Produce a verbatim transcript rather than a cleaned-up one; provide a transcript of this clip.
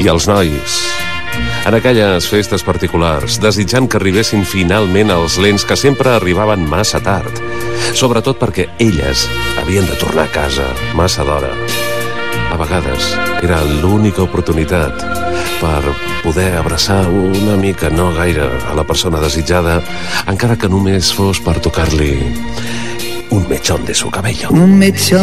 I els nois, en aquelles festes particulars, desitjant que arribessin finalment els lents que sempre arribaven massa tard, sobretot perquè elles havien de tornar a casa massa d'hora. A vegades era l'única oportunitat per poder abraçar una mica, no gaire, a la persona desitjada, encara que només fos per tocar-li un mechón de su cabello. Un mechón